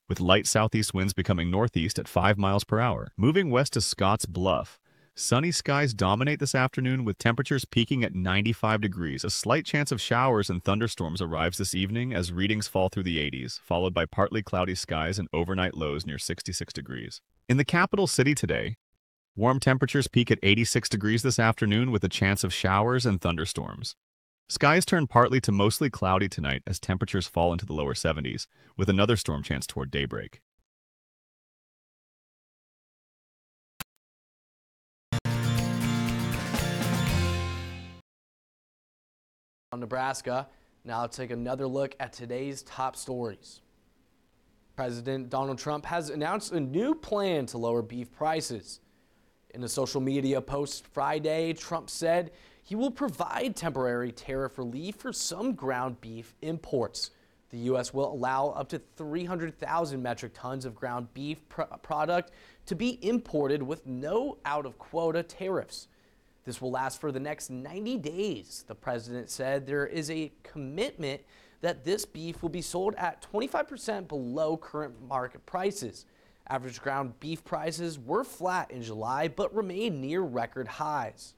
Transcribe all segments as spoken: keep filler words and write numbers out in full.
with light southeast winds becoming northeast at five miles per hour. Moving west to Scotts Bluff. Sunny skies dominate this afternoon with temperatures peaking at ninety-five degrees. A slight chance of showers and thunderstorms arrives this evening as readings fall through the eighties, followed by partly cloudy skies and overnight lows near sixty-six degrees. In the capital city today, warm temperatures peak at eighty-six degrees this afternoon with a chance of showers and thunderstorms. Skies turn partly to mostly cloudy tonight as temperatures fall into the lower seventies, with another storm chance toward daybreak. On Nebraska, now let's take another look at today's top stories. President Donald Trump has announced a new plan to lower beef prices. In a social media post Friday, Trump said he will provide temporary tariff relief for some ground beef imports. The U S will allow up to three hundred thousand metric tons of ground beef pr- product to be imported with no out-of-quota tariffs. This will last for the next ninety days. The president said there is a commitment that this beef will be sold at twenty-five percent below current market prices. Average ground beef prices were flat in July, but remain near record highs.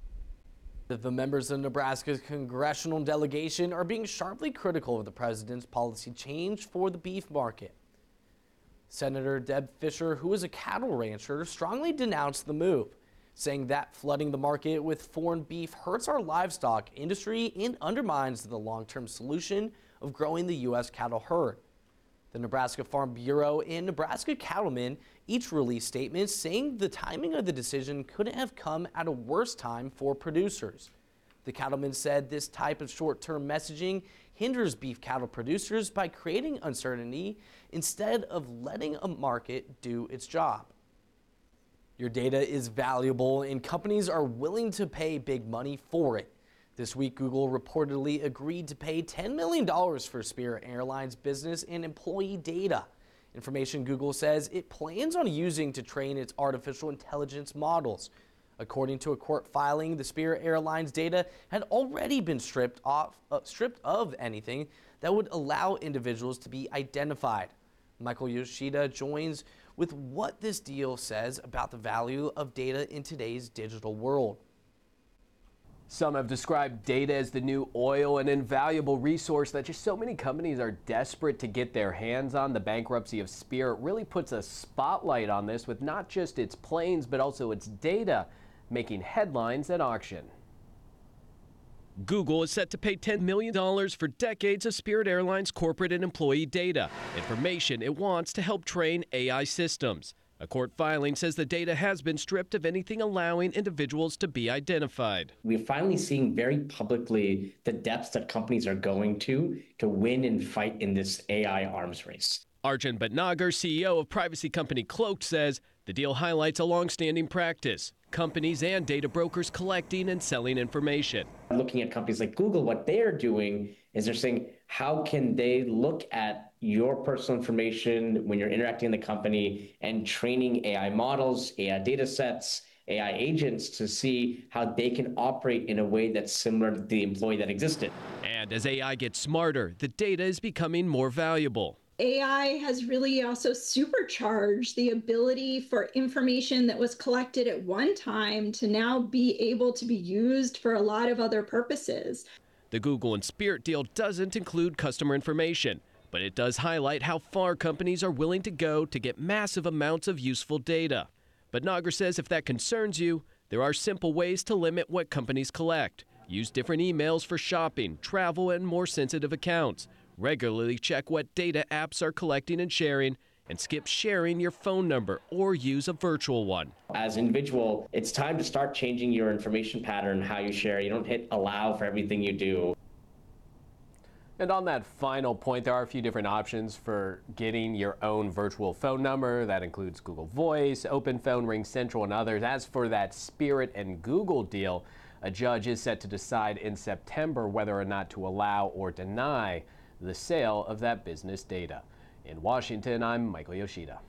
The members of Nebraska's congressional delegation are being sharply critical of the president's policy change for the beef market. Senator Deb Fischer, who is a cattle rancher, strongly denounced the move, saying that flooding the market with foreign beef hurts our livestock industry and undermines the long-term solution of growing the U S cattle herd. The Nebraska Farm Bureau and Nebraska cattlemen each released statements saying the timing of the decision couldn't have come at a worse time for producers. The cattlemen said this type of short-term messaging hinders beef cattle producers by creating uncertainty instead of letting a market do its job. Your data is valuable and companies are willing to pay big money for it. This week, Google reportedly agreed to pay ten million dollars for Spirit Airlines business and employee data. Information Google says it plans on using to train its artificial intelligence models. According to a court filing, the Spirit Airlines data had already been stripped off, uh, stripped of anything that would allow individuals to be identified. Michael Yoshida joins with what this deal says about the value of data in today's digital world. Some have described data as the new oil, an invaluable resource that just so many companies are desperate to get their hands on. The bankruptcy of Spirit really puts a spotlight on this, with not just its planes, but also its data making headlines at auction. Google is set to pay ten million dollars for decades of Spirit Airlines corporate and employee data, information it wants to help train A I systems. A court filing says the data has been stripped of anything allowing individuals to be identified. We're finally seeing very publicly the depths that companies are going to to win and fight in this A I arms race. Arjun Bhatnagar, C E O of privacy company Cloaked, says the deal highlights a long-standing practice: companies and data brokers collecting and selling information. Looking at companies like Google, what they're doing is they're saying, how can they look at your personal information when you're interacting in the company and training A I models, A I data sets, A I agents to see how they can operate in a way that's similar to the employee that existed. And as A I gets smarter, the data is becoming more valuable. A I has really also supercharged the ability for information that was collected at one time to now be able to be used for a lot of other purposes. The Google and Spirit deal doesn't include customer information, but it does highlight how far companies are willing to go to get massive amounts of useful data. But Nagar says if that concerns you, there are simple ways to limit what companies collect. Use different emails for shopping, travel, and more sensitive accounts. Regularly check what data apps are collecting and sharing, and skip sharing your phone number or use a virtual one. As an individual, it's time to start changing your information pattern, how you share. You don't hit allow for everything you do. And on that final point, there are a few different options for getting your own virtual phone number. That includes Google Voice, OpenPhone, RingCentral, and others. As for that Spirit and Google deal, a judge is set to decide in September whether or not to allow or deny the sale of that business data. In Washington, I'm Michael Yoshida.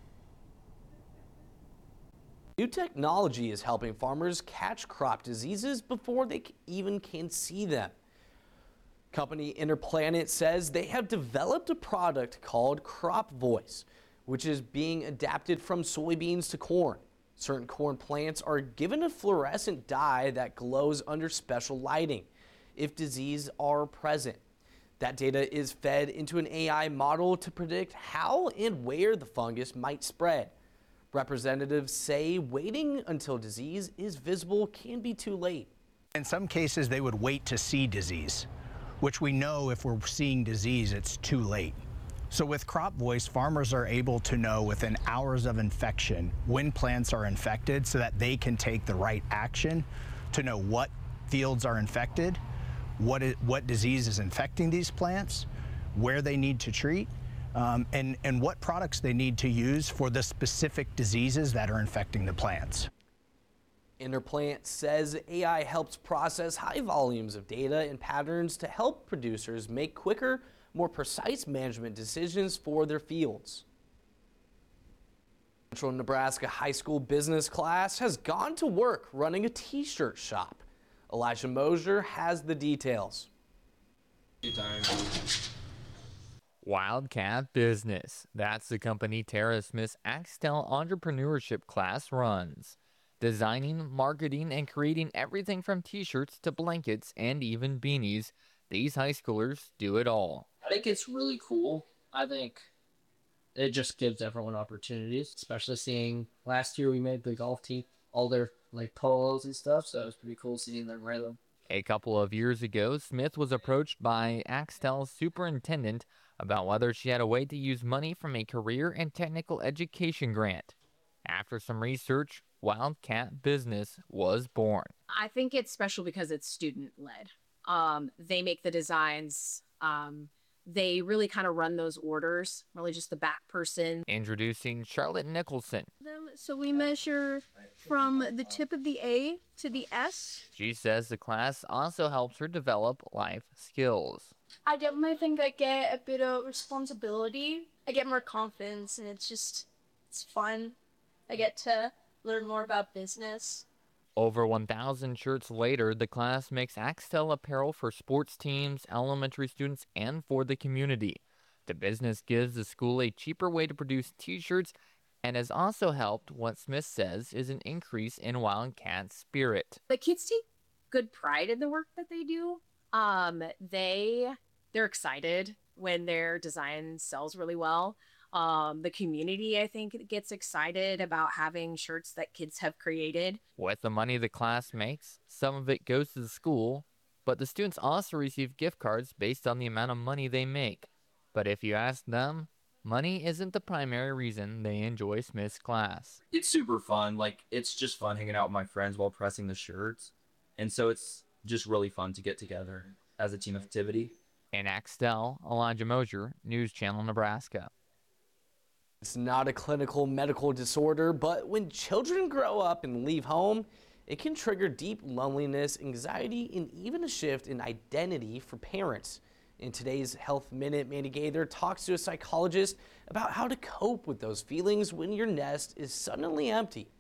New technology is helping farmers catch crop diseases before they even can see them. Company Interplanet says they have developed a product called Crop Voice, which is being adapted from soybeans to corn. Certain corn plants are given a fluorescent dye that glows under special lighting if disease are present. That data is fed into an A I model to predict how and where the fungus might spread. Representatives say waiting until disease is visible can be too late. In some cases, they would wait to see disease, which we know if we're seeing disease, it's too late. So with Crop Voice, farmers are able to know within hours of infection when plants are infected so that they can take the right action to know what fields are infected, what, is, what disease is infecting these plants, where they need to treat, um, and, and what products they need to use for the specific diseases that are infecting the plants. Interplant says A I helps process high volumes of data and patterns to help producers make quicker, more precise management decisions for their fields. Central Nebraska high school business class has gone to work running a t-shirt shop. Elijah Mosier has the details. Wildcat Business. That's the company Tara Smith's Axtel entrepreneurship class runs. Designing, marketing, and creating everything from t-shirts to blankets and even beanies, these high schoolers do it all. I think it's really cool. I think it just gives everyone opportunities, especially seeing last year we made the golf team all their like polos and stuff, so it was pretty cool seeing them wear them. A couple of years ago, Smith was approached by Axtel's superintendent about whether she had a way to use money from a career and technical education grant. After some research, Wildcat Business was born. I think it's special because it's student-led. Um, they make the designs. Um, they really kind of run those orders, really just the back person. Introducing Charlotte Nicholson. So we measure from the tip of the A to the S. She says the class also helps her develop life skills. I definitely think I get a bit of responsibility. I get more confidence, and it's just, it's fun. I get to learn more about business. Over one thousand shirts later, the class makes Axtel apparel for sports teams, elementary students, and for the community. The business gives the school a cheaper way to produce t-shirts and has also helped what Smith says is an increase in Wildcat spirit. The kids take good pride in the work that they do. Um, they, they're excited when their design sells really well. Um, the community, I think, gets excited about having shirts that kids have created. With the money the class makes, some of it goes to the school, but the students also receive gift cards based on the amount of money they make. But if you ask them, money isn't the primary reason they enjoy Smith's class. It's super fun. Like, it's just fun hanging out with my friends while pressing the shirts. And so it's just really fun to get together as a team activity. In Axtel, Elijah Mosier, News Channel, Nebraska. It's not a clinical medical disorder, but when children grow up and leave home, it can trigger deep loneliness, anxiety, and even a shift in identity for parents. In today's Health Minute, Mandy Gaither talks to a psychologist about how to cope with those feelings when your nest is suddenly empty.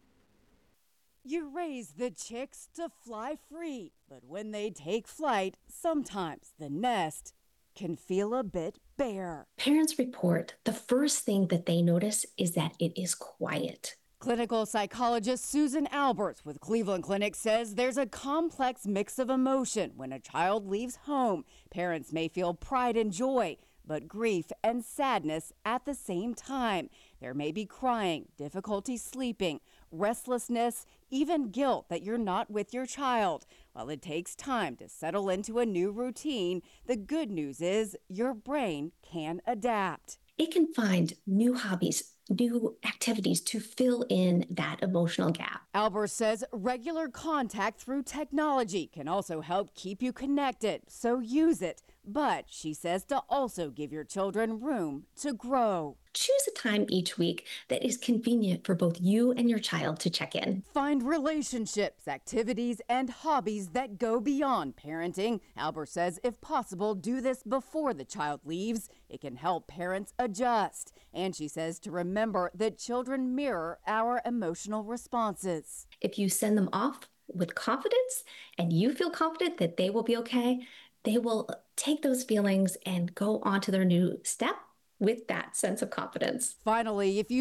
You raise the chicks to fly free, but when they take flight, sometimes the nest can feel a bit bare. Parents report the first thing that they notice is that it is quiet. Clinical psychologist Susan Alberts with Cleveland Clinic says there's a complex mix of emotion when a child leaves home. Parents may feel pride and joy, but grief and sadness at the same time. There may be crying, difficulty sleeping, restlessness, even guilt that you're not with your child. While it takes time to settle into a new routine, the good news is your brain can adapt. It can find new hobbies, new activities to fill in that emotional gap. Albert says regular contact through technology can also help keep you connected, so use it. But she says to also give your children room to grow. Choose a time each week that is convenient for both you and your child to check in. Find relationships, activities, and hobbies that go beyond parenting. Albert says if possible, do this before the child leaves. It can help parents adjust. And she says to remember that children mirror our emotional responses. If you send them off with confidence and you feel confident that they will be okay, they will take those feelings and go on to their new step with that sense of confidence. Finally, if you